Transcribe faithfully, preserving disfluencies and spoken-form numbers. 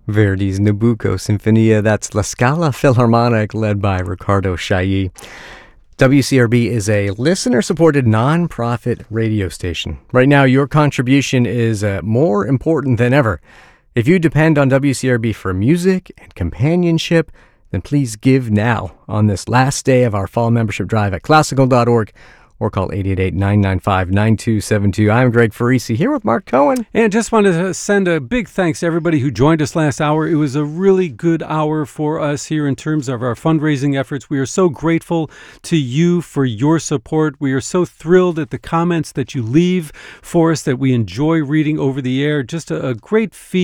Verdi's Nabucco Sinfonia. That's La Scala Philharmonic, led by Riccardo Chailly. W C R B is a listener-supported nonprofit radio station. Right now, your contribution is uh, more important than ever. If you depend on W C R B for music and companionship, then please give now on this last day of our fall membership drive at classical dot org or call eight eight eight, nine nine five, nine two seven two. I'm Greg Farisi here with Mark Cohen. And just wanted to send a big thanks to everybody who joined us last hour. It was a really good hour for us here in terms of our fundraising efforts. We are so grateful to you for your support. We are so thrilled at the comments that you leave for us that we enjoy reading over the air. Just a, a great feed.